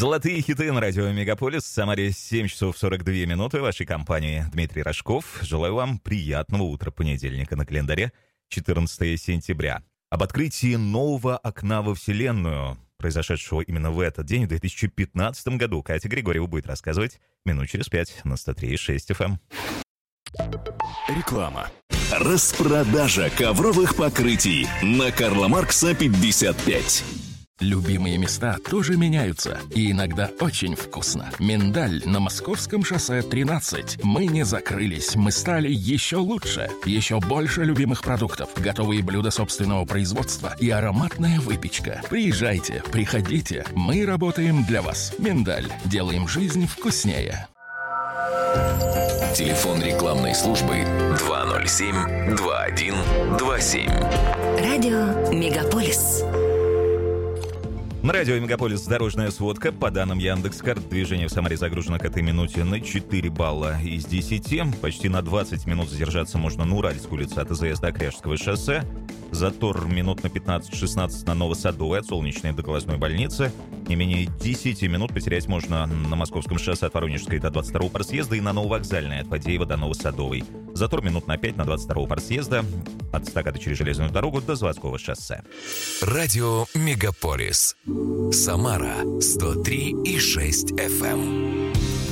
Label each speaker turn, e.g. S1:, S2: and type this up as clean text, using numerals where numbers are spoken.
S1: Золотые хиты на радио «Мегаполис». В Самаре 7 часов 42 минуты. В вашей компании Дмитрий Рожков. Желаю вам приятного утра понедельника. На календаре 14 сентября. Об открытии нового окна во Вселенную, произошедшего именно в этот день, в 2015 году, Катя Григорьева будет рассказывать минут через 5 на 103.6 FM.
S2: Реклама. Распродажа ковровых покрытий на Карла Маркса 55.
S3: Любимые места тоже меняются, и иногда очень вкусно. Миндаль на Московском шоссе 13. Мы не закрылись, мы стали еще лучше. Еще больше любимых продуктов, готовые блюда собственного производства и ароматная выпечка. Приезжайте, приходите, мы работаем для вас. Миндаль. Делаем жизнь вкуснее.
S2: Телефон рекламной службы 207-2127.
S4: Радио «Мегаполис».
S1: На радио «Мегаполис» дорожная сводка. По данным Яндекс.Карт, движение в Самаре загружено к этой минуте на 4 балла из 10. Почти на 20 минут задержаться можно на Уральской улице от АЗС до Кряжского шоссе. Затор минут на 15-16 на Новосадовой от Солнечной до Глазной больницы. Не менее 10 минут потерять можно на Московском шоссе от Воронежской до 22-го парсъезда и на Нововокзальной от Фадеева до Новосадовой. Затор минут на 5 на 22-го парсъезда от эстакады через железную дорогу до Заводского шоссе.
S2: Радио «Мегаполис». Самара 103,6 FM.